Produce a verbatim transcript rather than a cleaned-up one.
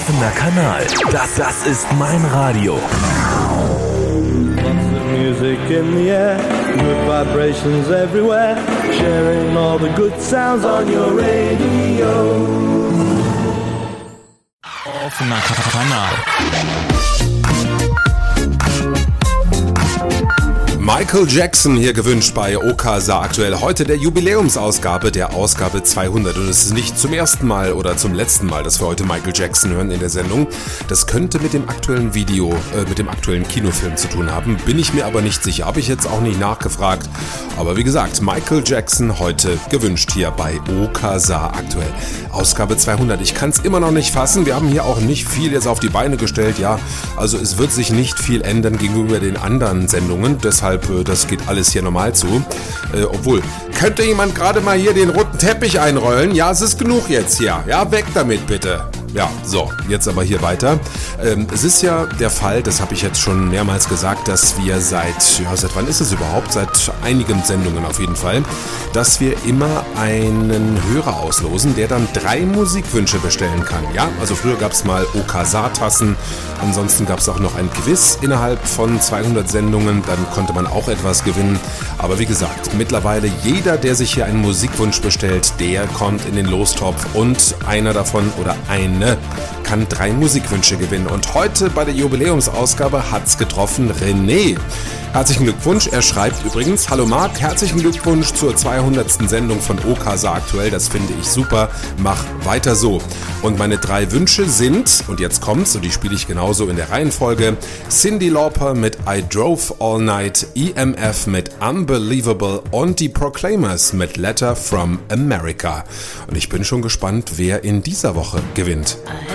Offener Kanal. Das, das ist mein Radio. Lots of music in the air, good vibrations everywhere, sharing all the good sounds on your radio. Offener Kanal. Michael Jackson hier gewünscht bei Okasa aktuell. Heute der Jubiläumsausgabe, der Ausgabe zweihundert. Und es ist nicht zum ersten Mal oder zum letzten Mal, dass wir heute Michael Jackson hören in der Sendung. Das könnte mit dem aktuellen Video, äh, mit dem aktuellen Kinofilm zu tun haben. Bin ich mir aber nicht sicher. Habe ich jetzt auch nicht nachgefragt. Aber wie gesagt, Michael Jackson heute gewünscht hier bei Okasa aktuell. Ausgabe zweihundert. Ich kann es immer noch nicht fassen. Wir haben hier auch nicht viel jetzt auf die Beine gestellt. Ja, also es wird sich nicht viel ändern gegenüber den anderen Sendungen. Deshalb das geht alles hier normal zu. Äh, obwohl, könnte jemand gerade mal hier den roten Teppich einrollen? Ja, es ist genug jetzt hier. Ja, weg damit bitte. Ja, so, jetzt aber hier weiter. Ähm, es ist ja der Fall, das habe ich jetzt schon mehrmals gesagt, dass wir seit, ja, seit wann ist es überhaupt? Seit einigen Sendungen auf jeden Fall, dass wir immer einen Hörer auslosen, der dann drei Musikwünsche bestellen kann. Ja, also früher gab es mal Okasa-Tassen, ansonsten gab es auch noch ein Quiz innerhalb von zweihundert Sendungen, dann konnte man auch etwas gewinnen. Aber wie gesagt, mittlerweile jeder, der sich hier einen Musikwunsch bestellt, der kommt in den Lostopf und einer davon oder ein kann drei Musikwünsche gewinnen. Und heute bei der Jubiläumsausgabe hat's getroffen René. Herzlichen Glückwunsch. Er schreibt übrigens: Hallo Marc, herzlichen Glückwunsch zur zweihundertsten Sendung von Okasa aktuell. Das finde ich super. Mach weiter so. Und meine drei Wünsche sind, und jetzt kommt's, und die spiele ich genauso in der Reihenfolge: Cyndi Lauper mit I Drove All Night, E M F mit Unbelievable und die Proclaimers mit Letter from America. Und ich bin schon gespannt, wer in dieser Woche gewinnt.